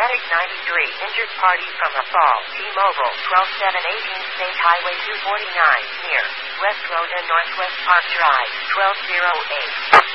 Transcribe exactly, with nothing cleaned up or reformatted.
Medic ninety-three, injured party from a fall. T-Mobile, twelve seven eighteen State Highway two forty-nine, near West Road and Northwest Park Drive, twelve oh eight.